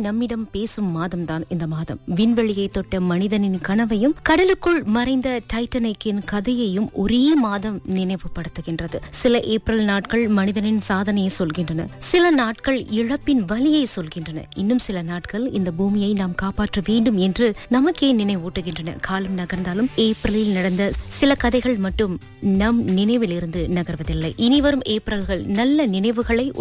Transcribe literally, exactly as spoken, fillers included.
நம்மிடம் பேசும் மாதம் தான் இந்த மாதம். விண்வெளியை தொட்ட மனிதனின் கனவையும் கடலுக்குள் மறைந்த டைட்டானிக்கின் கதையையும் ஒரே மாதம் நினைவுபடுத்துகின்றது. சில ஏப்ரல் நாட்கள் மனிதனின் சாதனையை சொல்கின்றன, சில நாட்கள் இழப்பின் வலியை சொல்கின்றன, இன்னும் சில நாட்கள் இந்த பூமியை நாம் காப்பாற்ற வேண்டும் என்று நமக்கே நினைவூட்டுகின்றன. காலம் நகர்ந்தாலும் ஏப்ரலில் நடந்த சில கதைகள் மட்டும் நம் நினைவில் இருந்து நகர்வதில்லை. இனிவரும் ஏப்ரல்கள் நல்ல நினைவுகளை